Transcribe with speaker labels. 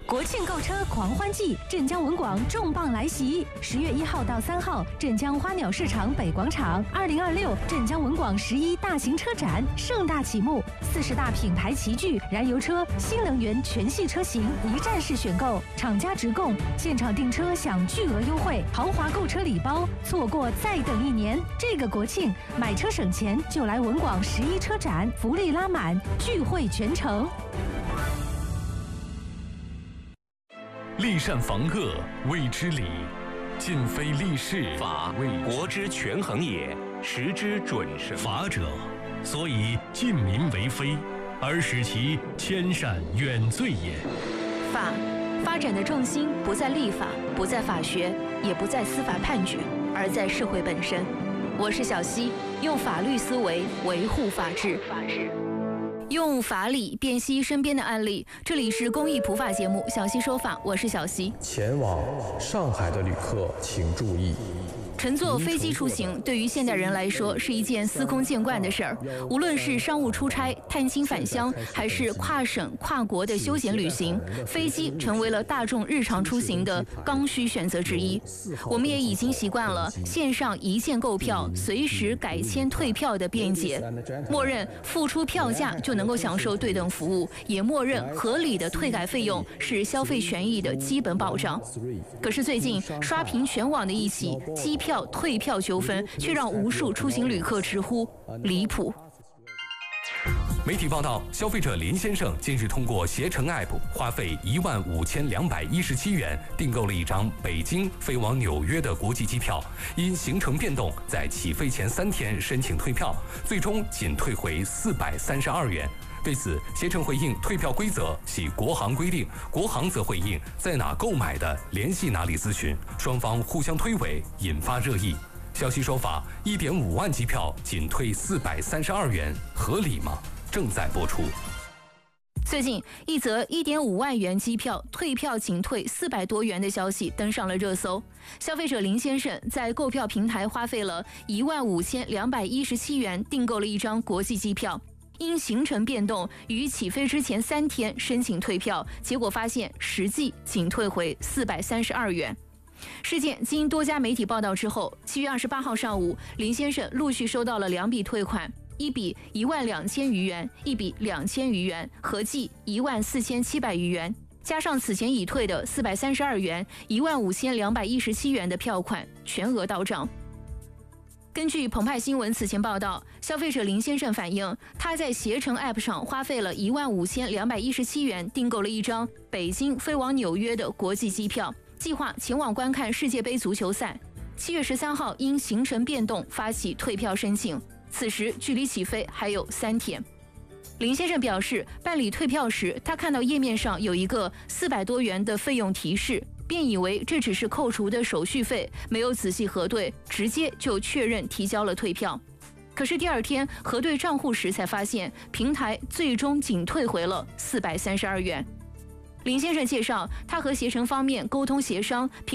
Speaker 1: 国庆购车狂欢季，镇江文广重磅来袭！10月1号到3号，镇江花鸟市场北广场，2026镇江文广11大型车展盛大启幕，40大品牌齐聚，燃油车、新能源全系车型一站式选购，厂家直供，现场订车享巨额优惠，豪华购车礼包，错过再等1年。这个国庆买车省钱，就来文广11车展，福利拉满，聚会全城。
Speaker 2: 立善防恶，谓之礼；尽非立事，
Speaker 3: 法为国之权衡也，时之准绳。
Speaker 2: 法者，所以近民为非，而使其迁善远罪也。
Speaker 4: 法发展的重心不在立法，不在法学，也不在司法判决，而在社会本身。我是小溪，用法律思维维护法治。用法理辨析身边的案例，这里是公益普法节目《小溪说法》，我是小溪。
Speaker 5: 前往上海的旅客请注意。
Speaker 4: 乘坐飞机出行对于现代人来说是一件司空见惯的事儿，无论是商务出差、探亲返乡，还是跨省跨国的休闲旅行，飞机成为了大众日常出行的刚需选择之一。我们也已经习惯了线上一键购票、随时改签退票的便捷，默认付出票价就能够享受对等服务，也默认合理的退改费用是消费权益的基本保障。可是最近刷屏全网的一起机票退票纠纷，却让无数出行旅客直呼离谱。
Speaker 3: 媒体报道，消费者林先生近日通过携程 App 花费15217元订购了一张北京飞往纽约的国际机票，因行程变动，在起飞前3天申请退票，最终仅退回432元。对此，携程回应退票规则系国行规定，国行则回应在哪购买的联系哪里咨询，双方互相推诿，引发热议。消息说法，1.5万机票仅退432元，合理吗？正在播出。
Speaker 4: 最近，一则1.5万元机票退票仅退400多元的消息登上了热搜。消费者林先生在购票平台花费了15217元订购了一张国际机票，因行程变动，于起飞之前3天申请退票，结果发现实际仅退回432元。事件经多家媒体报道之后，7月28号上午，林先生陆续收到了2笔退款，一笔12000余元，一笔2000余元，合计14700余元，加上此前已退的432元，15217元的票款，全额到账。根据澎湃新闻此前报道，消费者林先生反映，他在携程 App 上花费了15217元订购了一张北京飞往纽约的国际机票，计划前往观看世界杯足球赛。7月13号因行程变动发起退票申请，此时距离起飞还有3天。林先生表示，办理退票时，他看到页面上有一个400多元的费用提示，便以为这只是扣除的手续费，没有仔细核对，直接就确认提交了退票。可是第2天核对账户时才发现，平台最终仅退回了432元。林先生介绍，他和携程方面沟通协商，